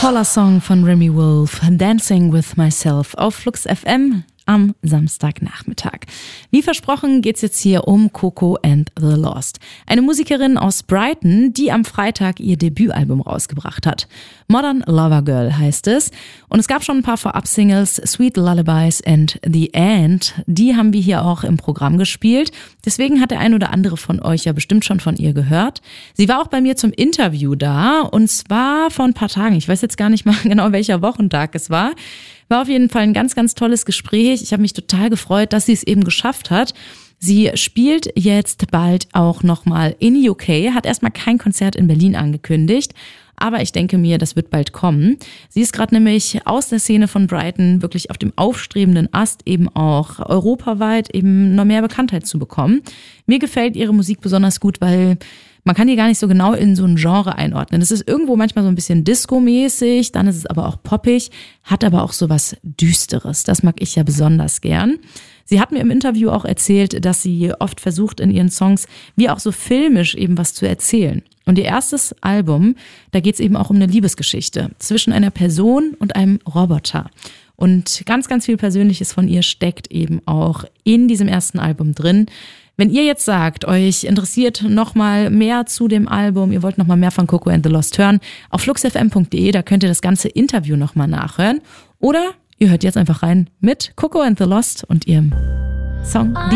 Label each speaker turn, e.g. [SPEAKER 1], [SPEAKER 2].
[SPEAKER 1] Toller Song von Remy Wolf, Dancing with Myself auf Flux FM am Samstagnachmittag. Wie versprochen geht's jetzt hier um Coco and the Lost. Eine Musikerin aus Brighton, die am Freitag ihr Debütalbum rausgebracht hat. Modern Lover Girl heißt es. Und es gab schon ein paar Vorab-Singles, Sweet Lullabies and The End. Die haben wir hier auch im Programm gespielt. Deswegen hat der ein oder andere von euch ja bestimmt schon von ihr gehört. Sie war auch bei mir zum Interview da und zwar vor ein paar Tagen. Ich weiß jetzt gar nicht mal genau, welcher Wochentag es war. War auf jeden Fall ein ganz, ganz tolles Gespräch. Ich habe mich total gefreut, dass sie es eben geschafft hat. Sie spielt jetzt bald auch nochmal in UK, hat erstmal kein Konzert in Berlin angekündigt. Aber ich denke mir, das wird bald kommen. Sie ist gerade nämlich aus der Szene von Brighton wirklich auf dem aufstrebenden Ast, eben auch europaweit eben noch mehr Bekanntheit zu bekommen. Mir gefällt ihre Musik besonders gut, weil man kann die gar nicht so genau in so ein Genre einordnen. Es ist irgendwo manchmal so ein bisschen Disco-mäßig, dann ist es aber auch poppig, hat aber auch so was Düsteres. Das mag ich ja besonders gern. Sie hat mir im Interview auch erzählt, dass sie oft versucht, in ihren Songs wie auch so filmisch eben was zu erzählen. Und ihr erstes Album, da geht es eben auch um eine Liebesgeschichte zwischen einer Person und einem Roboter. Und ganz, ganz viel Persönliches von ihr steckt eben auch in diesem ersten Album drin. Wenn ihr jetzt sagt, euch interessiert nochmal mehr zu dem Album, ihr wollt nochmal mehr von Coco and the Lost hören, auf fluxfm.de, da könnt ihr das ganze Interview nochmal nachhören. Oder ihr hört jetzt einfach rein mit Coco and the Lost und ihrem Song